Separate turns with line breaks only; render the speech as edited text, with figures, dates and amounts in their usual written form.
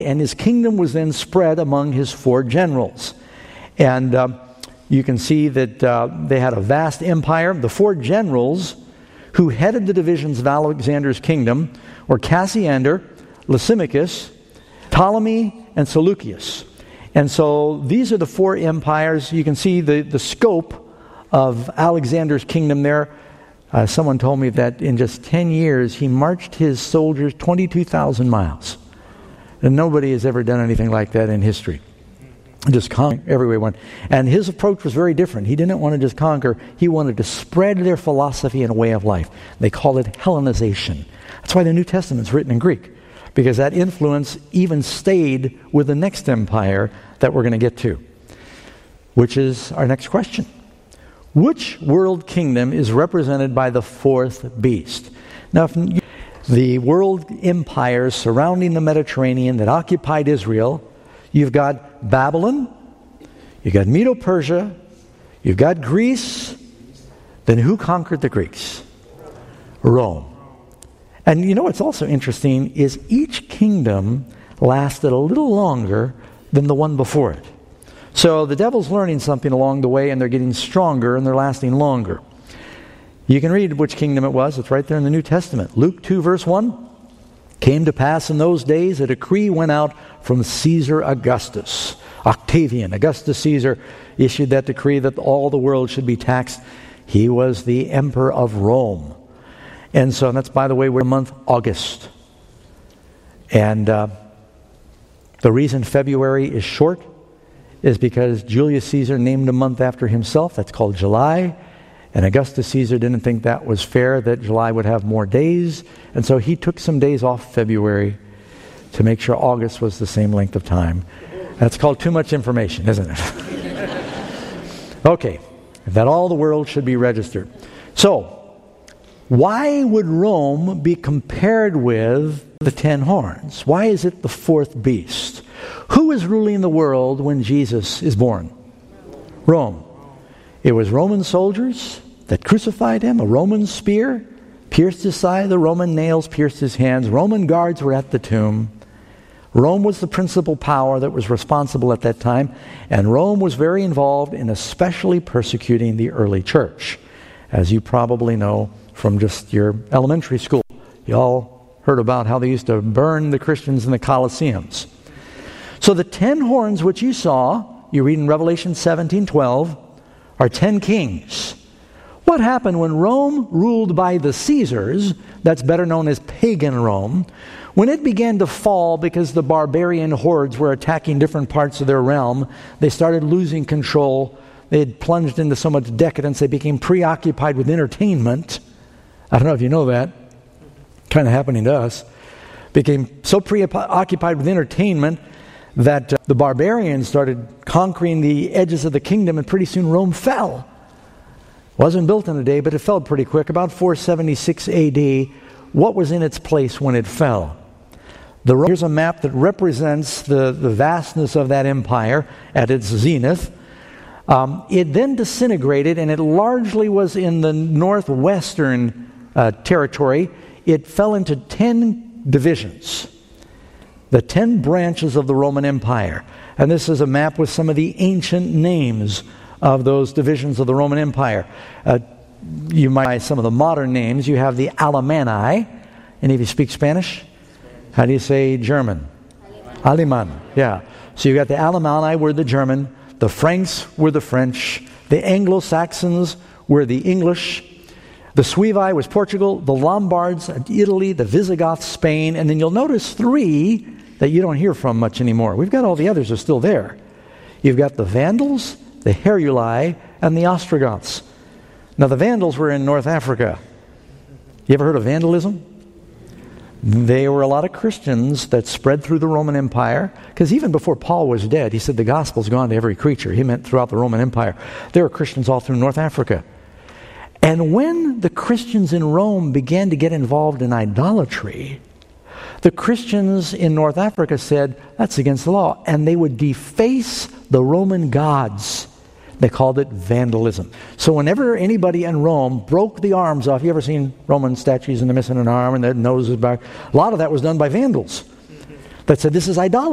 and his kingdom was then spread among his 4 generals. And you can see that they had a vast empire. The 4 generals who headed the divisions of Alexander's kingdom were Cassander, Lysimachus, Ptolemy, and Seleucus. And so these are the 4 empires. You can see the scope of Alexander's kingdom there. Someone told me that in just 10 years, he marched his soldiers 22,000 miles. And nobody has ever done anything like that in history. Just conquer everywhere he went. And his approach was very different. He didn't want to just conquer. He wanted to spread their philosophy and way of life. They call it Hellenization. That's why the New Testament's written in Greek, because that influence even stayed with the next empire that we're going to get to, which is our next question. Which world kingdom is represented by the 4th beast? Now, the world empires surrounding the Mediterranean that occupied Israel, you've got Babylon, you've got Medo-Persia, you've got Greece. Then who conquered the Greeks? Rome. And you know what's also interesting is each kingdom lasted a little longer than the one before it. So the devil's learning something along the way, and they're getting stronger and they're lasting longer. You can read which kingdom it was. It's right there in the New Testament. Luke 2 verse 1. Came to pass in those days a decree went out from Caesar Augustus. Octavian, Augustus Caesar, issued that decree that all the world should be taxed. He was the emperor of Rome. And so that's, by the way, we're in the month August. And the reason February is short is because Julius Caesar named a month after himself. That's called July. And Augustus Caesar didn't think that was fair, that July would have more days. And so he took some days off February to make sure August was the same length of time. That's called too much information, isn't it? Okay, that all the world should be registered. So, why would Rome be compared with the 10 horns? Why is it the 4th beast? Who is ruling the world when Jesus is born? Rome. It was Roman soldiers that crucified him. A Roman spear pierced his side. The Roman nails pierced his hands. Roman guards were at the tomb. Rome was the principal power that was responsible at that time. And Rome was very involved in especially persecuting the early church. As you probably know from just your elementary school. You all heard about how they used to burn the Christians in the Colosseums. So the 10 horns which you saw, you read in Revelation 17:12, are 10 kings. What happened when Rome ruled by the Caesars, that's better known as pagan Rome, when it began to fall because the barbarian hordes were attacking different parts of their realm, they started losing control. They had plunged into so much decadence, they became preoccupied with entertainment. I don't know if you know that. Kind of happening to us. Became so preoccupied with entertainment that the barbarians started conquering the edges of the kingdom, and pretty soon Rome fell. Wasn't built in a day, but it fell pretty quick. About 476 AD, what was in its place when it fell? Here's a map that represents the vastness of that empire at its zenith. It then disintegrated, and it largely was in the northwestern territory. It fell into 10 divisions. The 10 branches of the Roman Empire. And this is a map with some of the ancient names of those divisions of the Roman Empire. You might know some of the modern names. You have the Alemanni. Any of you speak Spanish? How do you say German? Aleman. Yeah. So you got the Alemanni were the German. The Franks were the French. The Anglo-Saxons were the English. The Suevi was Portugal. The Lombards, Italy. The Visigoths, Spain. And then you'll notice 3 that you don't hear from much anymore. We've got all the others are still there. You've got the Vandals, the Heruli, and the Ostrogoths. Now the Vandals were in North Africa. You ever heard of vandalism? They were a lot of Christians that spread through the Roman Empire, because even before Paul was dead, he said the gospel's gone to every creature. He meant throughout the Roman Empire. There were Christians all through North Africa. And when the Christians in Rome began to get involved in idolatry, the Christians in North Africa said, that's against the law. And they would deface the Roman gods. They called it vandalism. So whenever anybody in Rome broke the arms off, you ever seen Roman statues and they're missing an arm and their nose is back? A lot of that was done by vandals that said this is idolatry.